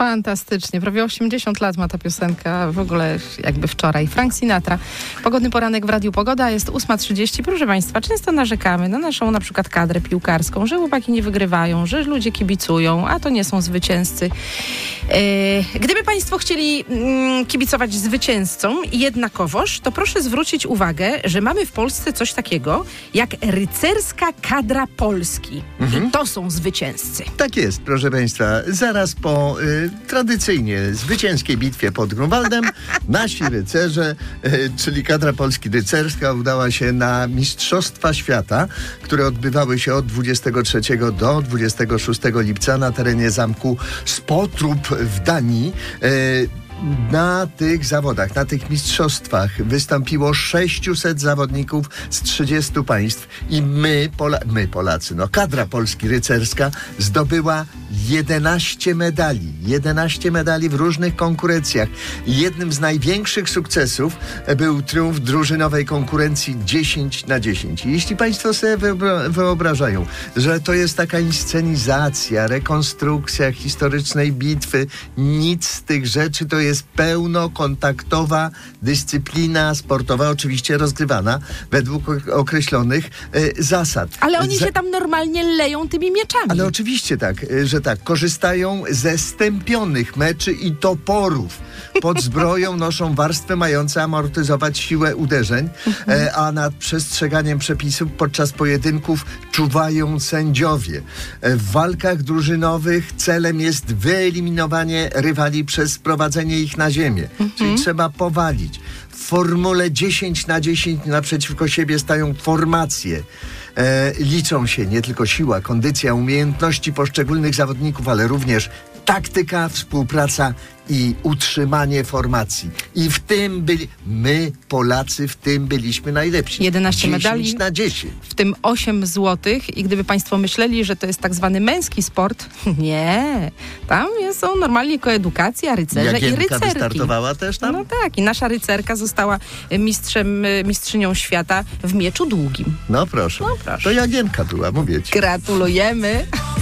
Fantastycznie. Prawie 80 lat ma ta piosenka, w ogóle jakby wczoraj. Frank Sinatra. Pogodny poranek w Radiu Pogoda, jest 8:30. Proszę Państwa, często narzekamy na naszą na przykład kadrę piłkarską, że chłopaki nie wygrywają, że ludzie kibicują, a to nie są zwycięzcy. Gdyby Państwo chcieli kibicować zwycięzcom i jednakowoż, to proszę zwrócić uwagę, że mamy w Polsce coś takiego jak rycerska kadra Polski. I to są zwycięzcy. Tak jest, proszę Państwa. Zaraz po tradycyjnie zwycięskiej bitwie pod Grunwaldem nasi rycerze, czyli kadra Polski rycerska, udała się na Mistrzostwa Świata, które odbywały się od 23 do 26 lipca na terenie zamku Spotrup w Danii. Na tych zawodach, na tych mistrzostwach wystąpiło 600 zawodników z 30 państw i my Polacy, kadra Polski rycerska zdobyła 11 medali. 11 medali w różnych konkurencjach. Jednym z największych sukcesów był triumf drużynowej konkurencji 10/10. Jeśli Państwo sobie wyobrażają, że to jest taka inscenizacja, rekonstrukcja historycznej bitwy, nic z tych rzeczy, to jest pełnokontaktowa dyscyplina sportowa, oczywiście rozgrywana według określonych zasad. Ale oni się tam normalnie leją tymi mieczami. Ale oczywiście że korzystają ze stępionych meczy i toporów. Pod zbroją noszą warstwy mające amortyzować siłę uderzeń, a nad przestrzeganiem przepisów podczas pojedynków czuwają sędziowie. W walkach drużynowych celem jest wyeliminowanie rywali przez sprowadzenie ich na ziemię. Czyli trzeba powalić. W formule 10/10 naprzeciwko siebie stają formacje. Liczą się nie tylko siła, kondycja, umiejętności poszczególnych zawodników, ale również taktyka, współpraca i utrzymanie formacji. I w tym my, Polacy, w tym byliśmy najlepsi. 11 medali, 10/10. w tym 8 złotych. I gdyby Państwo myśleli, że to jest tak zwany męski sport, nie. Tam są normalnie koedukacja, rycerze i rycerki. Wystartowała też tam? No tak. I nasza rycerka została mistrzynią świata w mieczu długim. No proszę. To Jagienka była, mówię ci. Gratulujemy.